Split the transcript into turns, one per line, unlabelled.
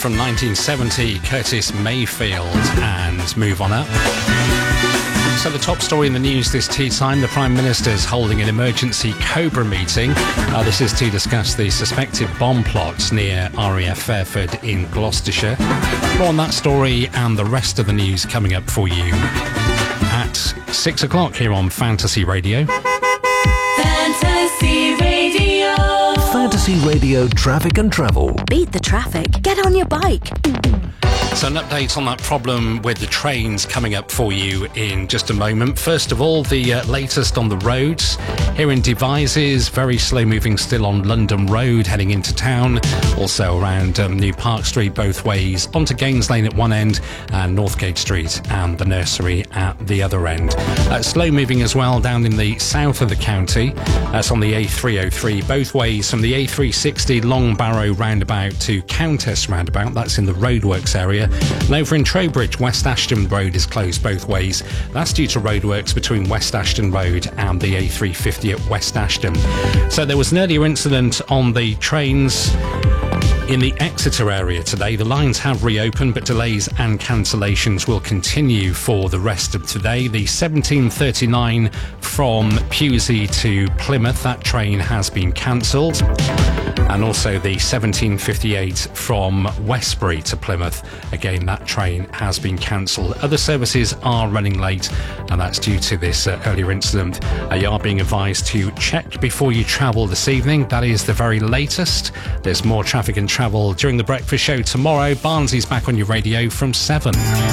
from 1970, Curtis Mayfield, and Move On Up. So the top story in the news this tea time, the Prime Minister's holding an emergency Cobra meeting. This is to discuss the suspected bomb plot near RAF Fairford in Gloucestershire. More on that story and the rest of the news coming up for you at 6 o'clock here on Fantasy Radio.
Fantasy Radio.
Fantasy Radio Traffic and Travel.
Beat the traffic. Get on your bike.
So an update on that problem with the trains coming up for you in just a moment. First of all, the latest on the roads. Here in Devizes, very slow moving still on London Road heading into town. Also around New Park Street both ways, onto Gaines Lane at one end and Northgate Street and the nursery at the other end. Slow moving as well down in the south of the county. That's on the A303 both ways from the A360 Long Barrow roundabout to Countess roundabout. That's in the roadworks area. And over in Trowbridge, West Ashton Road is closed both ways. That's due to roadworks between West Ashton Road and the A350 at West Ashton. So there was an earlier incident on the trains in the Exeter area today. The lines have reopened, but delays and cancellations will continue for the rest of today. The 1739 from Pewsey to Plymouth, that train has been cancelled. And also the 1758 from Westbury to Plymouth. Again, that train has been cancelled. Other services are running late, and that's due to this earlier incident. You are being advised to check before you travel this evening. That is the very latest. There's more traffic and travel during the breakfast show tomorrow. Barnsley's back on your radio from 7.